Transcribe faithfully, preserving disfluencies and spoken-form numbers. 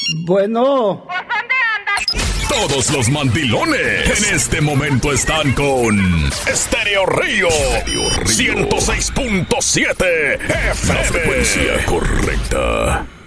Bueno. Todos los mandilones en este momento están con Estéreo Río, ciento seis punto siete F M. La frecuencia correcta.